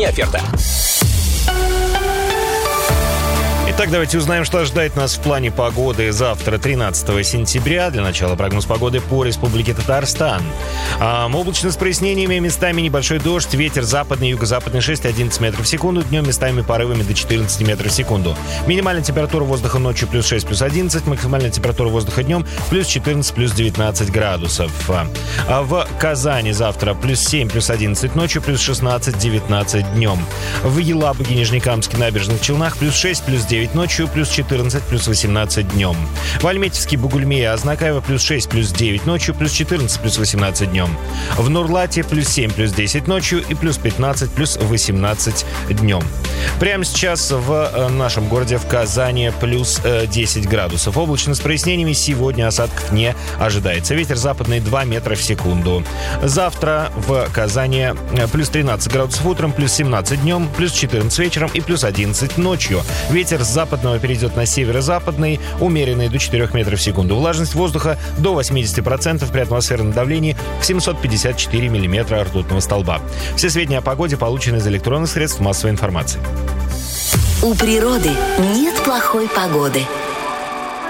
не оферта. Итак, давайте узнаем, что ожидает нас в плане погоды завтра, 13 сентября. Для начала прогноз погоды по Республике Татарстан. Облачно с прояснениями, местами небольшой дождь, ветер западный, юго-западный 6-11 метров в секунду, днем местами порывами до 14 метров в секунду. Минимальная температура воздуха ночью плюс 6, плюс 11, максимальная температура воздуха днем плюс 14, плюс 19 градусов. В Казани завтра плюс 7, плюс 11 ночью, плюс 16, 19 днем. В Елабуге, Нижнекамске, Набережных Челнах плюс 6, плюс 9 ночью, плюс 14, плюс 18 днем. В Альметьевске, Бугульме и Азнакаево плюс 6, плюс 9 ночью, плюс 14, плюс 18 днем. В Нурлате плюс 7, плюс 10 ночью и плюс 15, плюс 18 днем. Прямо сейчас в нашем городе, в Казани, плюс 10 градусов. Облачно с прояснениями, сегодня осадков не ожидается. Ветер западный 2 метра в секунду. Завтра в Казани плюс 13 градусов утром, плюс 17 днем, плюс 14 вечером и плюс 11 ночью. Ветер с западного перейдет на северо-западный, умеренный до 4 метров в секунду. Влажность воздуха до 80%, при атмосферном давлении 754 миллиметра ртутного столба. Все сведения о погоде получены из электронных средств массовой информации. У природы нет плохой погоды.